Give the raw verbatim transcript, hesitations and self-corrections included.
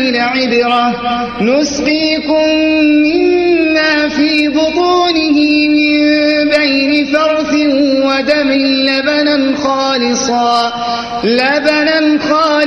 لعبرة نسقيكم مما في بطونه من بين فرث ودم لبنا خالصا لبنا خالصا